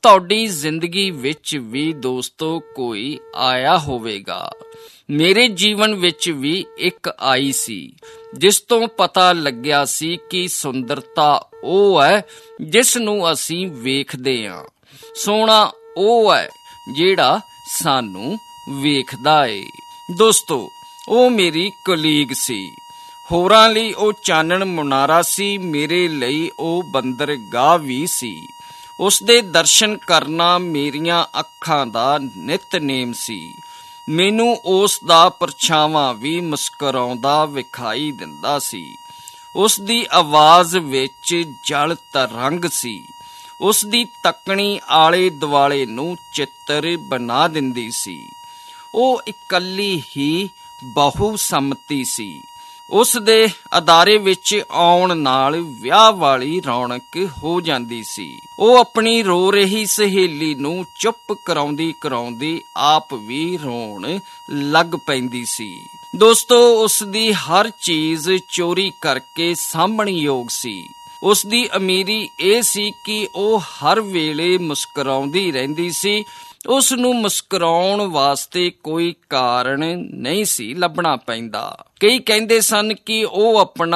ਤੁਹਾਡੀ ਜ਼ਿੰਦਗੀ ਵਿੱਚ ਵੀ ਦੋਸਤੋ ਕੋਈ ਆਇਆ ਹੋਵੇਗਾ। ਮੇਰੇ ਜੀਵਨ ਵਿੱਚ ਵੀ ਇੱਕ ਆਈ ਸੀ, ਜਿਸ ਤੋਂ ਪਤਾ ਲੱਗਿਆ ਸੀ ਕਿ ਸੁੰਦਰਤਾ ਉਹ ਹੈ ਜਿਸ ਨੂੰ ਅਸੀਂ ਵੇਖਦੇ ਹਾਂ, ਸੋਹਣਾ ਉਹ ਹੈ ਜਿਹੜਾ ਸਾਨੂੰ ਵੇਖਦਾ ਏ। ਦੋਸਤੋ, ਉਹ ਮੇਰੀ ਕੁਲੀਗ ਸੀ। ਹੋਰਾਂ ਲਈ ਉਹ ਚਾਨਣ ਮੁਨਾਰਾ ਸੀ, ਮੇਰੇ ਲਈ ਉਹ ਬੰਦਰਗਾਹ ਵੀ ਸੀ। ਉਸ ਦੇ ਦਰਸ਼ਨ ਕਰਨਾ ਮੇਰੀਆਂ ਅੱਖਾਂ ਦਾ ਨਿਤਨੇਮ ਸੀ। ਮੈਨੂੰ ਉਸ ਦਾ ਪਰਛਾਵਾਂ ਵੀ ਮੁਸਕਰਾਉਂਦਾ ਵਿਖਾਈ ਦਿੰਦਾ ਸੀ। ਉਸ ਦੀ ਆਵਾਜ਼ ਵਿੱਚ ਜਲ ਤਰੰਗ ਸੀ। ਉਸ ਦੀ ਤੱਕਣੀ ਆਲੇ ਦੁਆਲੇ ਨੂੰ ਚਿੱਤਰ ਬਣਾ ਦਿੰਦੀ ਸੀ। ਉਹ ਇਕੱਲੀ ਹੀ ਬਹੁਸੰਮਤੀ ਸੀ। ਉਸ ਦੇ ਅਦਾਰੇ ਵਿੱਚ ਆਉਣ ਨਾਲ ਵਿਆਹ ਵਾਲੀ ਰੌਣਕ ਹੋ ਜਾਂਦੀ ਸੀ। ਉਹ ਆਪਣੀ ਰੋ ਰਹੀ ਸਹੇਲੀ ਨੂੰ ਚੁੱਪ ਕਰਾਉਂਦੀ ਆਪ ਵੀ ਰੋਣ ਲੱਗ ਪੈਂਦੀ ਸੀ। ਦੋਸਤੋ, ਉਸ ਦੀ ਹਰ ਚੀਜ਼ ਚੋਰੀ ਕਰਕੇ ਸਾਂਭਣਯੋਗ ਸੀ। ਉਸ ਦੀ ਅਮੀਰੀ ਇਹ ਸੀ ਕਿ ਉਹ ਹਰ ਵੇਲੇ ਮੁਸਕਰਾਉਂਦੀ ਰਹਿੰਦੀ ਸੀ। ਉਸ ਨੂੰ ਮੁਸਕਰਾਉਣ ਵਾਸਤੇ ਕੋਈ ਕਾਰਨ ਨਹੀਂ ਸੀ ਲੱਭਣਾ ਪੈਂਦਾ। ਕਈ ਕਹਿੰਦੇ ਸਨ ਕਿ ਉਹ ਆਪਣਾ